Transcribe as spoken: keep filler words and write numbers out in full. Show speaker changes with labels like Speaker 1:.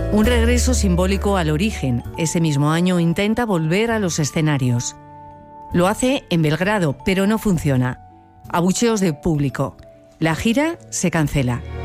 Speaker 1: Un regreso simbólico al origen. Ese mismo año intenta volver a los escenarios. Lo hace en Belgrado, pero no funciona. Abucheos de público. La gira se cancela.